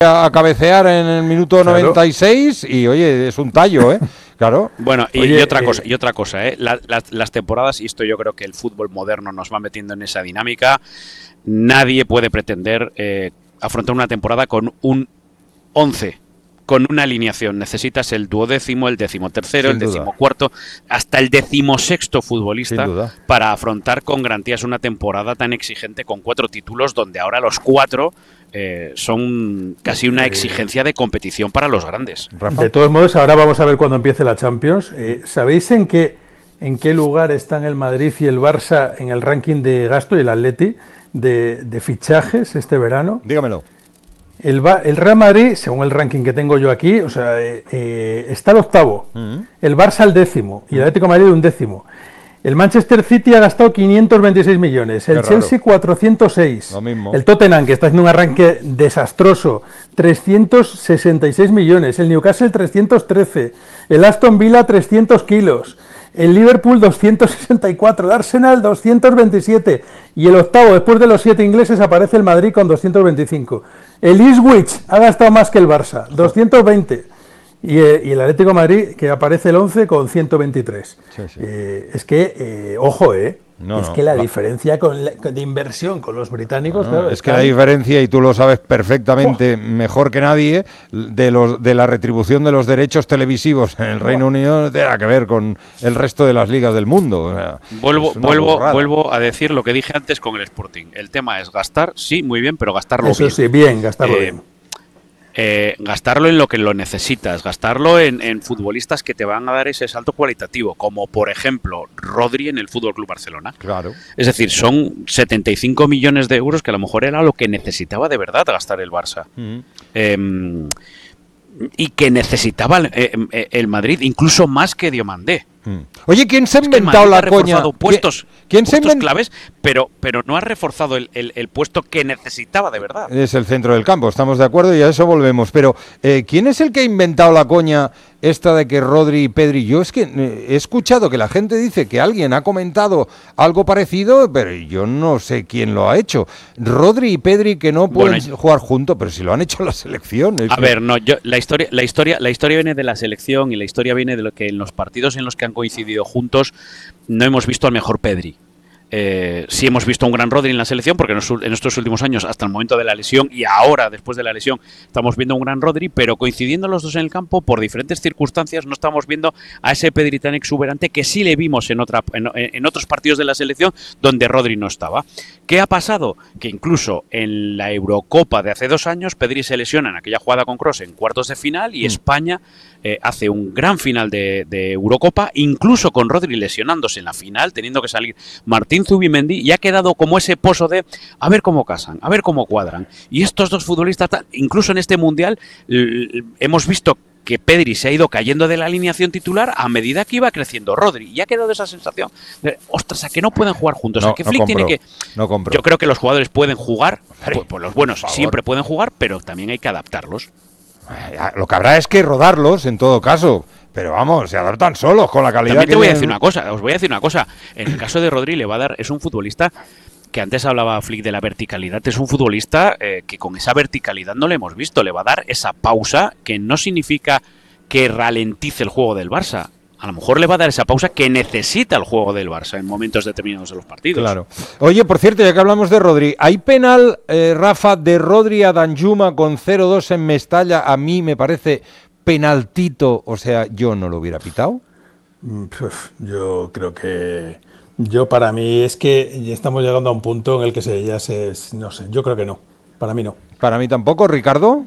a cabecear en el minuto 96 y oye, es un tallo, ¿eh? Claro. Bueno, y otra cosa, las temporadas, y esto yo creo que el fútbol moderno nos va metiendo en esa dinámica, nadie puede pretender afrontar una temporada con un 11, con una alineación. Necesitas el 12º, el 13º, el 14º, hasta el 16º futbolista para afrontar con garantías una temporada tan exigente con 4 títulos, donde ahora los 4 son casi una exigencia de competición para los grandes. De todos modos, ahora vamos a ver cuando empiece la Champions. ¿Sabéis en qué lugar están el Madrid y el Barça en el ranking de gasto y el Atleti de fichajes este verano? Dígamelo. El Real Madrid, según el ranking que tengo yo aquí, o sea, está el 8º, el Barça el 10º y el Atlético de Madrid un 10º. El Manchester City ha gastado 526 millones, el Chelsea 406, el Tottenham, que está haciendo un arranque desastroso, 366 millones, el Newcastle 313, el Aston Villa 300 kilos, el Liverpool 264, el Arsenal 227 y el 8º, después de los 7 ingleses, aparece el Madrid con 225. El Ipswich ha gastado más que el Barça, 220. Y el Atlético de Madrid, que aparece el 11 con 123. Es que, ojo, la diferencia de inversión con los británicos... claro, es que la diferencia, y tú lo sabes perfectamente mejor que nadie, de la retribución de los derechos televisivos en el Reino Unido no tiene que ver con el resto de las ligas del mundo. O sea, vuelvo a decir lo que dije antes con el Sporting. El tema es gastar, sí, muy bien, pero gastarlo bien. Eso sí, gastarlo bien. Gastarlo en lo que lo necesitas, gastarlo en futbolistas que te van a dar ese salto cualitativo, como por ejemplo Rodri en el FC Barcelona. Claro. Es decir, son 75 millones de euros que a lo mejor era lo que necesitaba de verdad gastar el Barça. Y que necesitaba el Madrid, incluso más que Diomandé. Oye, ¿quién se ha inventado la coña? Puestos claves, pero no ha reforzado el puesto que necesitaba de verdad. Es el centro del campo, estamos de acuerdo y a eso volvemos. Pero, ¿quién es el que ha inventado la coña esta de que Rodri y Pedri? Yo es que he escuchado que la gente dice que alguien ha comentado algo parecido, pero yo no sé quién lo ha hecho. Rodri y Pedri que no pueden jugar juntos, pero si lo han hecho la selección. La historia viene de la selección y la historia viene de lo que en los partidos en los que han coincidido juntos no hemos visto al mejor Pedri. Sí hemos visto un gran Rodri en la selección, porque en estos últimos años, hasta el momento de la lesión y ahora, después de la lesión, estamos viendo un gran Rodri, pero coincidiendo los dos en el campo, por diferentes circunstancias, no estamos viendo a ese Pedri tan exuberante que sí le vimos en otros partidos de la selección donde Rodri no estaba. ¿Qué ha pasado? Que incluso en la Eurocopa de hace 2 años, Pedri se lesiona en aquella jugada con Kroos en cuartos de final y España hace un gran final de Eurocopa, incluso con Rodri lesionándose en la final, teniendo que salir Martín Zubimendi, y ha quedado como ese pozo de a ver cómo casan, a ver cómo cuadran. Y estos dos futbolistas, incluso en este Mundial, hemos visto que Pedri se ha ido cayendo de la alineación titular a medida que iba creciendo Rodri, y ha quedado esa sensación de, ostras, a que no pueden jugar juntos, a que Flick tiene que... Yo creo que los jugadores pueden jugar, pues los buenos siempre pueden jugar, pero también hay que adaptarlos. Lo que habrá es que rodarlos en todo caso. Pero vamos, se adaptan solos con la calidad. También te voy a decir una cosa, os voy a decir una cosa. En el caso de Rodri le va a dar, es un futbolista que antes hablaba Flick de la verticalidad, es un futbolista que con esa verticalidad no le hemos visto, le va a dar esa pausa que no significa que ralentice el juego del Barça. A lo mejor le va a dar esa pausa que necesita el juego del Barça en momentos determinados de los partidos. Claro. Oye, por cierto, ya que hablamos de Rodri, ¿hay penal, Rafa, de Rodri a Danjuma con 0-2 en Mestalla? A mí me parece penaltito, o sea, yo no lo hubiera pitado. Yo creo que... para mí es que ya estamos llegando a un punto en el que no sé, yo creo que no. Para mí no. Para mí tampoco, Ricardo.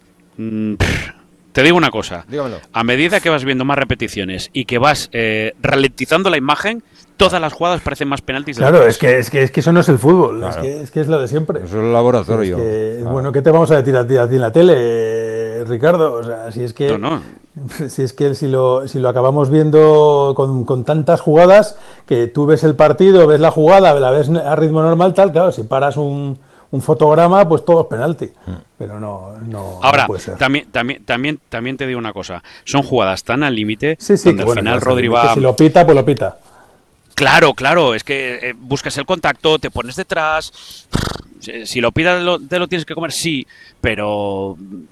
Te digo una cosa. Dígamelo. A medida que vas viendo más repeticiones y que vas ralentizando la imagen, todas las jugadas parecen más penaltis. Claro, es que eso no es el fútbol, claro. es que es lo de siempre. Eso es el laboratorio. Bueno, ¿qué te vamos a decir a ti en la tele, Ricardo? O sea, si es que si lo acabamos viendo con tantas jugadas, que tú ves el partido, ves la jugada, la ves a ritmo normal, tal, claro, si paras un fotograma, pues todo es penalti. Pero no ahora, no puede ser. También te digo una cosa. Son jugadas tan al límite, donde al final Rodri va... Que si lo pita, pues lo pita. Claro, es que buscas el contacto, te pones detrás... Si lo pidas, te lo tienes que comer, sí, pero